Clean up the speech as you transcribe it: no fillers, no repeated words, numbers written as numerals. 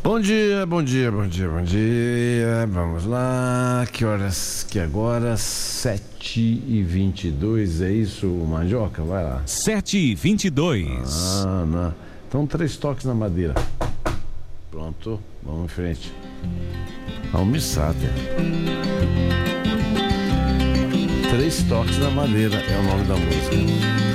Bom dia, bom dia, bom dia, bom dia. Vamos lá. Que horas que agora? 7h22, é isso, Mandioca? Vai lá. 7h22. Não. Então 3 toques na madeira. Pronto, vamos em frente. Almissata. 3 toques na madeira é o nome da música.